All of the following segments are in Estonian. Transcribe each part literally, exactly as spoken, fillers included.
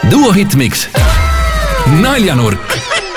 Duo Hitmix naljanurk.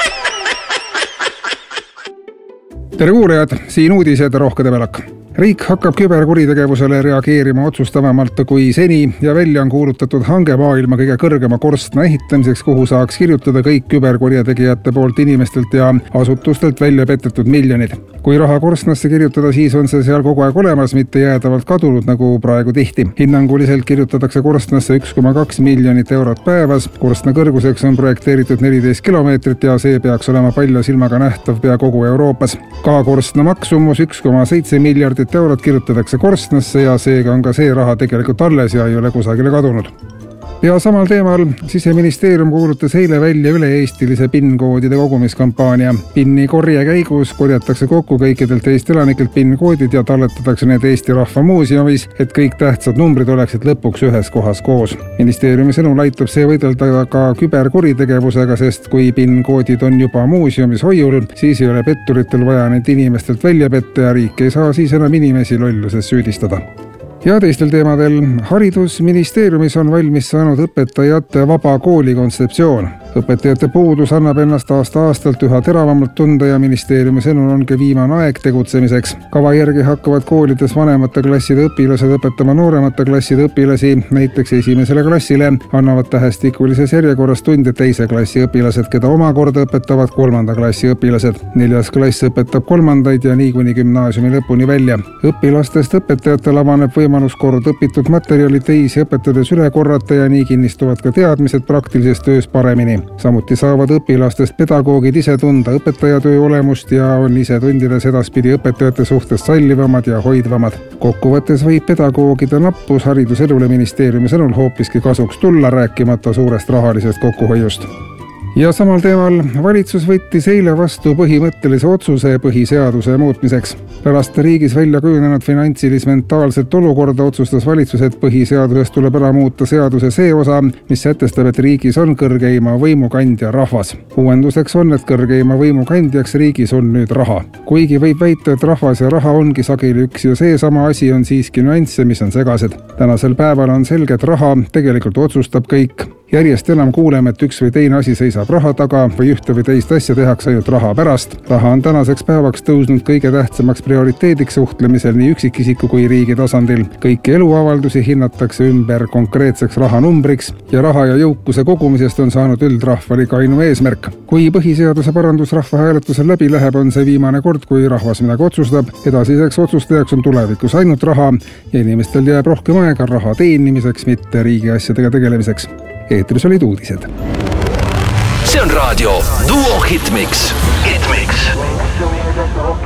Tere kuulajad, siin uudised Rohkede Velak. Riik hakkab küberkuritegevusele reageerima otsustavamalt kui seni ja välja on kuulutatud hange maailma kõige kõrgema korstna ehitamiseks, kuhu saaks kirjutada kõik küberkurjategijate poolt inimestelt ja asutustelt välja petetud miljonid. Kui raha korstnasse kirjutada, siis on see seal kogu aeg olemas, mitte jäädavalt kadunud nagu praegu tihti. Hinnanguliselt kirjutatakse korstnasse üks koma kaks miljonit eurot päevas. Korstna kõrguseks on projekteeritud neliteist kilomeetrit ja see peaks olema palju silmaga nähtav pea kogu Euroopas. Ka korstna maksumus üks koma seitse miljardit eurot kirjutatakse korstnasse ja seega on ka see raha tegelikult alles ja ei ole kusagile kadunud. Ja samal teemal Siseministeerium kuulutas eile välja üle-eestilise PIN-koodide kogumiskampaania. PIN-i korje käigus korjatakse kokku kõikidelt Eesti elanikelt PIN-koodid ja talletatakse need Eesti Rahva Muuseumis, et kõik tähtsad numbrid oleksid lõpuks ühes kohas koos. Ministeeriumi sõnul aitab see võidelda ka küberkuritegevusega, sest kui PIN-koodid on juba muuseumis hoiul, siis ei ole petturitel vaja need inimestelt välja petta ja riik ei saa siis enam inimesi lolluses süüdistada. Ja teistel teemadel. Haridusministeeriumis on valmis saanud õpetajate vaba kooli kontseptsioon. Õpetajate puudus annab ennast aasta-aastalt üha teravamalt tunda ja ministeeriumi sõnul ongi viimane aeg tegutsemiseks. Kava järgi hakkavad koolides vanemate klasside õpilased õpetama nooremate klasside õpilasi, näiteks esimesele klassile annavad tähestikulises järjekorras tunde teise klassi õpilased, keda omakorda õpetavad kolmanda klassi õpilased. Neljas klass õpetab kolmandaid ja nii kuni gümnaasiumi lõpuni välja. Õpilastest õpetajatel avaneb võimalus kord õpitud materjali teisi õpetades üle korrata ja nii kinnistuvad ka teadmised praktilises töös paremini. Samuti saavad õpilastest pedagoogid ise tunda õpetajatöö olemust ja on ise tundides edaspidi õpetajate suhtes sallivamad ja hoidvamad. Kokkuvõttes võib pedagoogide nappus hariduselule ministeeriumi sõnul hoopiski kasuks tulla, rääkimata suurest rahalisest kokkuhoiust. Ja samal teemal valitsus võttis eile vastu põhimõttelise otsuse põhiseaduse muutmiseks. Pärast riigis välja kujunenud finantsilis-mentaalset olukorda otsustas valitsus, et põhiseadusest tuleb ära muuta seaduse see osa, mis sätestab, et riigis on kõrgeima võimukandja rahvas. Uuenduseks on, et kõrgeima võimukandjaks riigis on nüüd raha. Kuigi võib väita, et rahvas ja raha ongi sageli üks ja see sama asi, on siiski nüansse, mis on segased. Tänasel päeval on selge, et raha tegelikult otsustab kõik. Järjest enam kuuleme, et üks või teine asi seisab raha taga või ühte või teist asja tehakse ainult raha pärast. Raha on tänaseks päevaks tõusnud kõige tähtsamaks prioriteediks suhtlemisel nii üksikisiku kui riigi tasandil. Kõiki eluavaldusi hinnatakse ümber konkreetseks rahanumbriks ja raha ja jõukuse kogumisest on saanud üldrahvalik ainu eesmärk. Kui põhiseaduse parandus rahvahääletusel läbi läheb, on see viimane kord, kui rahvas midagi otsustab. Edasiseks otsustajaks on tulevikus ainult raha ja inimestel jääb rohkem aega raha teenimiseks, mitte riigi asjadega tegelemiseks. Eetris olid uudised. See on raadio Duo Hitmix. Hitmix.